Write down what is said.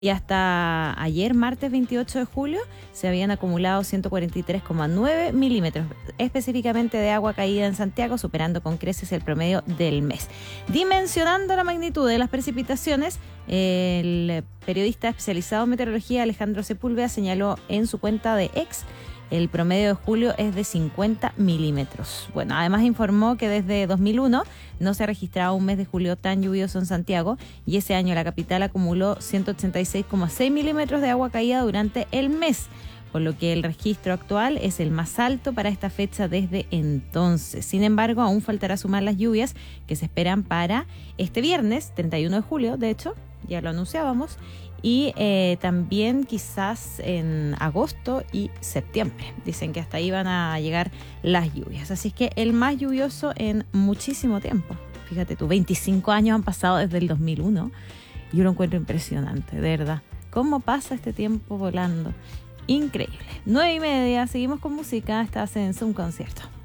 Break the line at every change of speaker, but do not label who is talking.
Y hasta ayer, martes 28 de julio, se habían acumulado 143,9 milímetros, específicamente de agua caída en Santiago, superando con creces el promedio del mes. Dimensionando la magnitud de las precipitaciones, el periodista especializado en meteorología Alejandro Sepúlveda señaló en su cuenta de X: el promedio de julio es de 50 milímetros. Bueno, además informó que desde 2001 no se ha registrado un mes de julio tan lluvioso en Santiago, y ese año la capital acumuló 186,6 milímetros de agua caída durante el mes, por lo que el registro actual es el más alto para esta fecha desde entonces. Sin embargo, aún faltará sumar las lluvias que se esperan para este viernes, 31 de julio, de hecho, ya lo anunciábamos, y también quizás en agosto y septiembre. Dicen que hasta ahí van a llegar las lluvias. Así es que el más lluvioso en muchísimo tiempo. Fíjate tú, 25 años han pasado desde el 2001. Yo lo encuentro impresionante, de verdad. ¿Cómo pasa este tiempo volando? Increíble. 9:30, seguimos con música. Estás en Zoom Concierto.